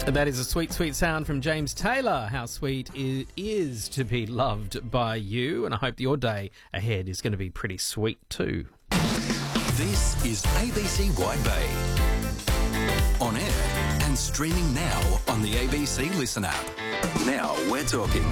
That is a sweet, sweet sound from James Taylor. How sweet it is to be loved by you. And I hope your day ahead is going to be pretty sweet too. This is ABC Wide Bay. On air and streaming now on the ABC Listen app. Now we're talking.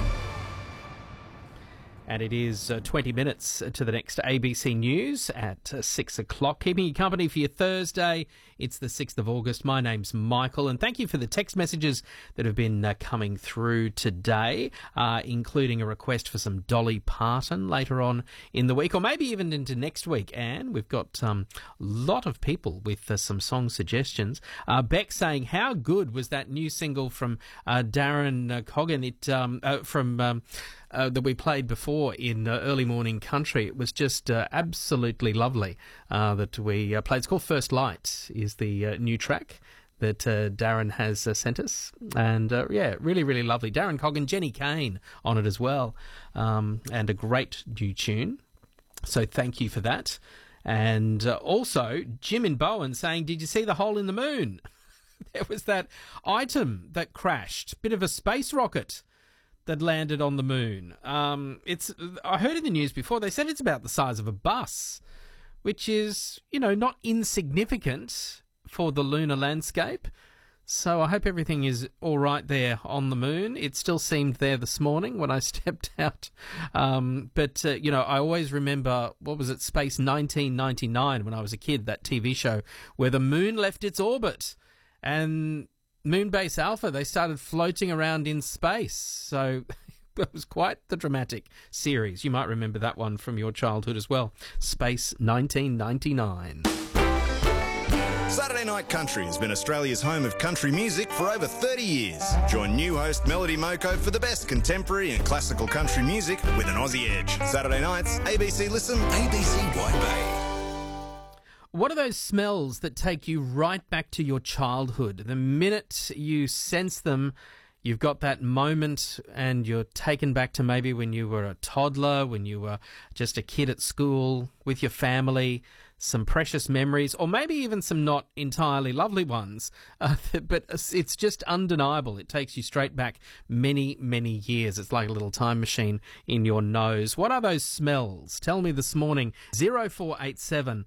And it is 20 minutes to the next ABC News at 6 o'clock. Keeping you company for your Thursday. It's the 6th of August. My name's Michael, and thank you for the text messages that have been coming through today, including a request for some Dolly Parton later on in the week, or maybe even into next week. And we've got a lot of people with some song suggestions. Beck saying, how good was that new single from Darren Coggan that we played before in Early Morning Country? It was just absolutely lovely that we played. It's called First Light is the new track that Darren has sent us. And, really, really lovely. Darren Coggan, Jenny Kane on it as well, and a great new tune. So thank you for that. And also, Jim in Bowen saying, did you see the hole in the moon? There was that item that crashed, bit of a space rocket that landed on the moon. I heard in the news before, they said it's about the size of a bus, which is, not insignificant for the lunar landscape. So I hope everything is all right there on the moon. It still seemed there this morning when I stepped out. But I always remember, what was it, Space 1999, when I was a kid, that TV show where the moon left its orbit and Moonbase Alpha, they started floating around in space. So it was quite the dramatic series. You might remember that one from your childhood as well. Space 1999. Saturday Night Country has been Australia's home of country music for over 30 years. Join new host Melody Moko for the best contemporary and classical country music with an Aussie edge. Saturday nights, ABC Listen, ABC Wide Bay. What are those smells that take you right back to your childhood? The minute you sense them, you've got that moment and you're taken back to maybe when you were a toddler, when you were just a kid at school with your family, some precious memories, or maybe even some not entirely lovely ones. But it's just undeniable. It takes you straight back many, many years. It's like a little time machine in your nose. What are those smells? Tell me this morning. 0487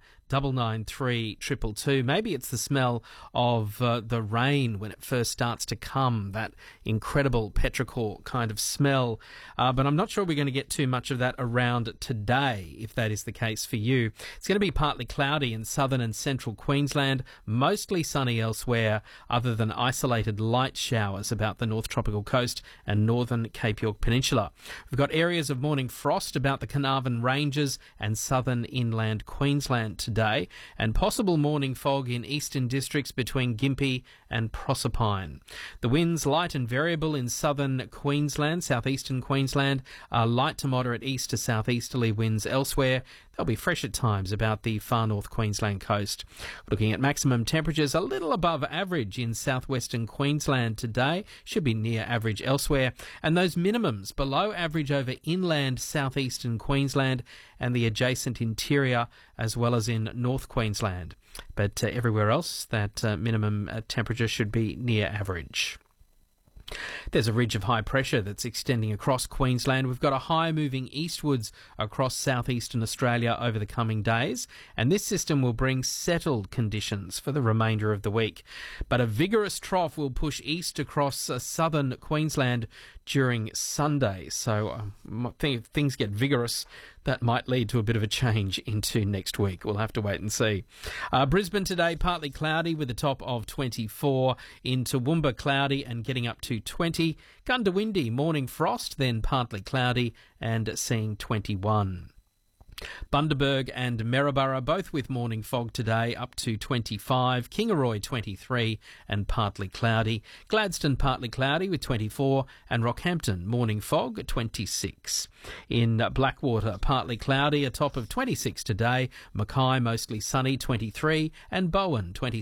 993 222. Maybe it's the smell of the rain when it first starts to come, that incredible petrichor kind of smell. But I'm not sure we're going to get too much of that around today, if that is the case for you. It's going to be partly cloudy in southern and central Queensland, mostly sunny elsewhere, other than isolated light showers about the North Tropical Coast and northern Cape York Peninsula. We've got areas of morning frost about the Carnarvon Ranges and southern inland Queensland today, and possible morning fog in eastern districts between Gympie and Proserpine. The winds light and variable in southern Queensland, southeastern Queensland, light to moderate east to southeasterly winds elsewhere. They'll be fresh at times about the far north Queensland coast. Looking at maximum temperatures a little above average in southwestern Queensland today, should be near average elsewhere, and those minimums below average over inland southeastern Queensland and the adjacent interior, as well as in North Queensland. But everywhere else, that minimum temperature should be near average. There's a ridge of high pressure that's extending across Queensland. We've got a high moving eastwards across southeastern Australia over the coming days, and this system will bring settled conditions for the remainder of the week. But a vigorous trough will push east across southern Queensland during Sunday. So if things get vigorous, that might lead to a bit of a change into next week. We'll have to wait and see. Brisbane today, partly cloudy with a top of 24. In Toowoomba, cloudy and getting up to 20. Gundawindi, morning frost, then partly cloudy and seeing 21. Bundaberg and Maryborough both with morning fog today, up to 25. Kingaroy 23 and partly cloudy. Gladstone partly cloudy with 24, and Rockhampton morning fog at 26. In Blackwater partly cloudy, a top of 26 today. Mackay mostly sunny 23, and Bowen 27.